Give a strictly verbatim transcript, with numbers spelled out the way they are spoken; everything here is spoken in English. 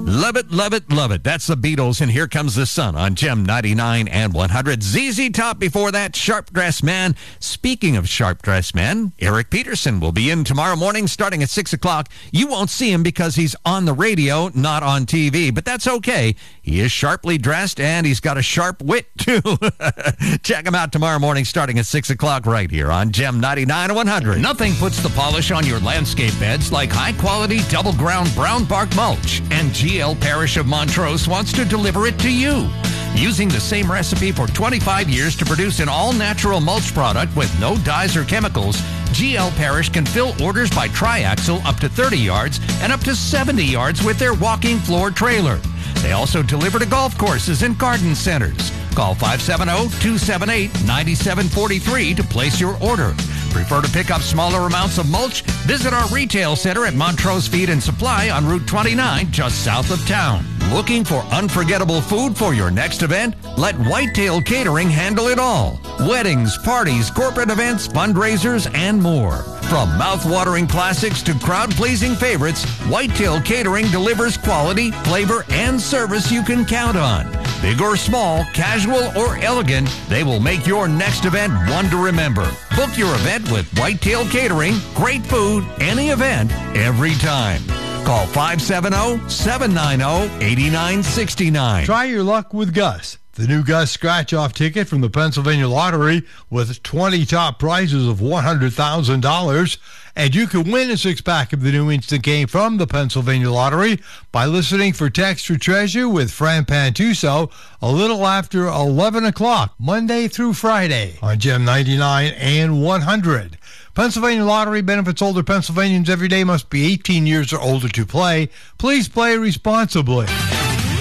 Love it, love it, love it. That's the Beatles, and Here Comes the Sun on Gem ninety-nine and one hundred. Z Z Top before that, Sharp Dressed Man. Speaking of Sharp Dressed Man, Eric Peterson will be in tomorrow morning starting at six o'clock. You won't see him because he's on the radio, not on T V, but that's okay. He is sharply dressed, and he's got a sharp wit, too. Check him out tomorrow morning starting at six o'clock right here on Gem ninety-nine and one hundred. Nothing puts the polish on your landscape beds like high-quality double-ground brown bark mulch, and G L Parish of Montrose wants to deliver it to you. Using the same recipe for twenty-five years to produce an all-natural mulch product with no dyes or chemicals, G L Parish can fill orders by triaxle up to thirty yards and up to seventy yards with their walking floor trailer. They also deliver to golf courses and garden centers. Call five seven zero, two seven eight, nine seven four three to place your order. Prefer to pick up smaller amounts of mulch? Visit our retail center at Montrose Feed and Supply on Route twenty-nine, just south of town. Looking for unforgettable food for your next event? Let Whitetail Catering handle it all. Weddings, parties, corporate events, fundraisers, and more. From mouth-watering classics to crowd-pleasing favorites, Whitetail Catering delivers quality, flavor, and service you can count on. Big or small, casual or elegant, they will make your next event one to remember. Book your event with Whitetail Catering. Great food, any event, every time. Call five seven zero, seven nine zero, eight nine six nine. Try your luck with Gus. The new Gus scratch-off ticket from the Pennsylvania Lottery with twenty top prizes of one hundred thousand dollars. And you can win a six-pack of the new Instant Game from the Pennsylvania Lottery by listening for Text for Treasure with Fran Pantuso a little after eleven o'clock, Monday through Friday on Gem ninety-nine and one hundred. Pennsylvania Lottery benefits older Pennsylvanians every day. Must be eighteen years or older to play. Please play responsibly.